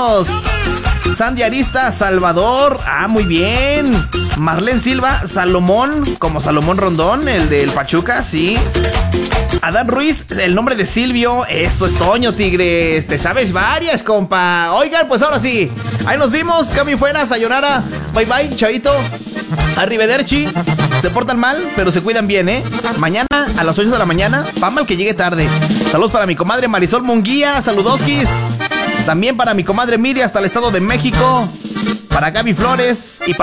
saludos. Sandy Arista, Salvador. Ah, muy bien. Marlene Silva, Salomón, como Salomón Rondón, el del Pachuca, sí. Adán Ruiz, el nombre de Silvio. Eso es Toño, Tigres. Te sabes varias, compa. Oigan, pues ahora sí. Ahí nos vimos. Cami fuera, sayonara. Bye bye, chavito. Arrivederci. Se portan mal, pero se cuidan bien, ¿eh? Mañana a las 8 de la mañana, pa' mal que llegue tarde. Saludos para mi comadre Marisol Munguía. Saludoskis. También para mi comadre Miri hasta el Estado de México. Para Gaby Flores y para